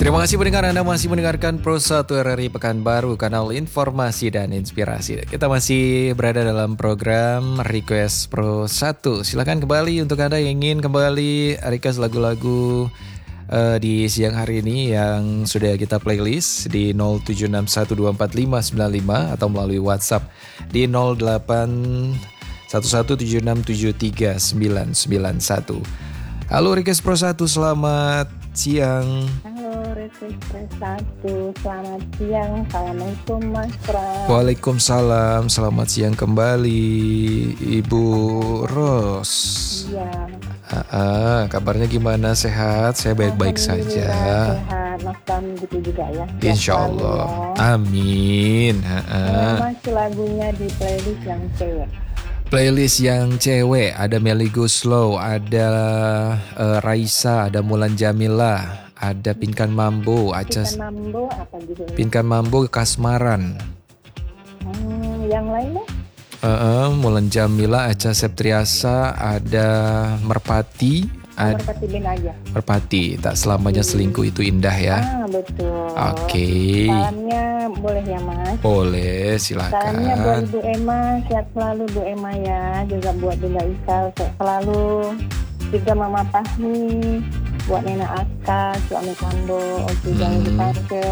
Terima kasih pendengar, Anda masih mendengarkan Pro 1 RRI Pekanbaru, kanal informasi dan inspirasi. Kita masih berada dalam program Request Pro 1. Silakan kembali untuk Anda yang ingin kembali request lagu-lagu di siang hari ini yang sudah kita playlist di 0761245595 atau melalui WhatsApp di 081176739991. Halo Request Pro 1, selamat siang. Halo Request Pro 1, selamat siang. Assalamualaikum Mas Pras. Waalaikumsalam, selamat siang kembali Ibu Ros. Iya. Kabarnya gimana, sehat? Saya baik-baik saja. Sehat, Mas Pram gitu juga ya. Insya Allah, amin. Mas lagunya di playlist yang cewek. Playlist yang cewek, ada Melly Guslow, ada Raisa, ada Mulan Jamila, ada Pinkan Mambo, Pinkan Mambo apa judulnya? Pinkan Mambo Kasmaran. Yang lainnya? Mulan Jamila, Acha Septriasa, ada Merpati. Merpati Bin aja. Merpati, tak selamanya selingkuh itu indah ya. Betul. Oke. Salamnya boleh ya Mas? Boleh, silakan. Salamnya buat Bu Emma, sehat selalu Bu Emma ya. Juga buat Bunda Isal, sehat selalu. Juga Mama Fahmi, buat Nena Aska, suami Kambo, juga di Pancel,